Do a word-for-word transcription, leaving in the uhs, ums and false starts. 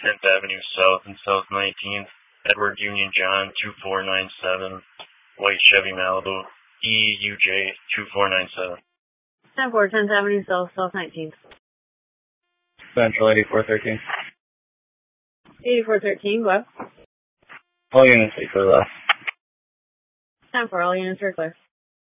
tenth Avenue South and South nineteenth, Edward Union John two four nine seven, White Chevy Malibu, E U J two four nine seven. ten four, tenth Avenue South, South nineteenth. Central eighty-four thirteen. eighty-four thirteen, go ahead. All units are clear left. ten four, all units are clear.